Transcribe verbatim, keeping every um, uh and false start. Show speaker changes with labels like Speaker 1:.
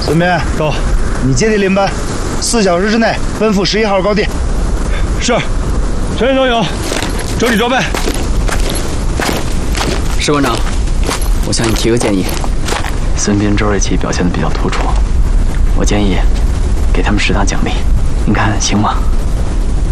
Speaker 1: 孙明，
Speaker 2: 到，
Speaker 1: 你接替领班，四小时之内奔赴十一号高地。
Speaker 2: 是，全体都有，整理装备。
Speaker 3: 士官长，我向你提个建议。孙膑、周瑞奇表现的比较突出，我建议给他们十大奖励，您看行吗？